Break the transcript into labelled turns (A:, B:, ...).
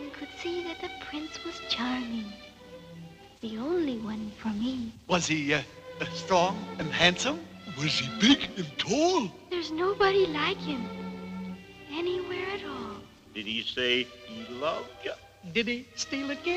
A: and could see that the prince was charming. The only one for me.
B: Was he strong and handsome? Was he big and tall?
A: There's nobody like him anywhere at all.
C: Did he say he loved you?
D: Did he steal a kiss?